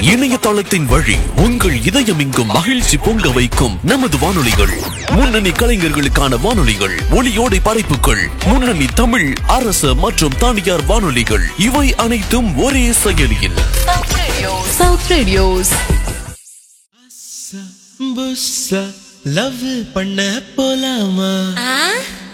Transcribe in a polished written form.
இணையதளத்தின் வழி உங்கள் இதயம் எங்கும் மகிழ்ச்சி பொங்க வைக்கும் நமது வானொலிகள், முன்னணி கலைஞர்களுக்கான வானொலிகள், ஒளியோடை படைப்புகள், முன்னணி தமிழ், அரசு மற்றும் தனியார் வானொலிகள், இவை அனைத்தும் ஒரே செயலியில். South Radios. லவ் பண்ண போலாமா?